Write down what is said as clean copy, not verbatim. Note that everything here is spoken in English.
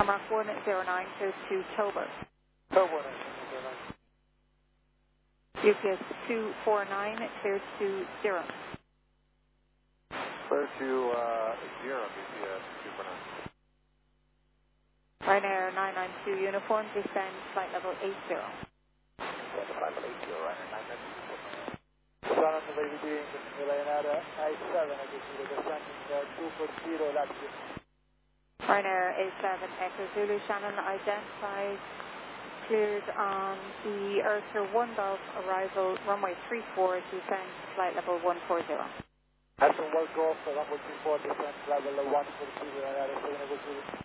Mark 109, clear to Tober. Tober 909. UPS 249, clear to Durham. Clear to Durham, UPS 249. Ryanair 992 uniform, descend flight level 80. Flight level 80, Ryanair 992. Sun on the way being Ryanair 87, I just need a descending 240 latitude. Ryanair 87 Echo Zulu, Shannon identified, cleared on the Earther 1 Golf, arrival runway 34, descend flight level 140. That's a 1 Golf, runway 34, descend flight level 140, Ryanair 7 Echo Zulu.